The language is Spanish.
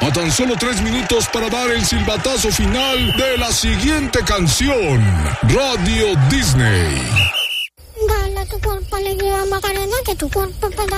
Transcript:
A tan solo 3 minutos para dar el silbatazo final de la siguiente canción. Radio Disney. Dale tu cuerpo alegría, Macarena, que tu cuerpo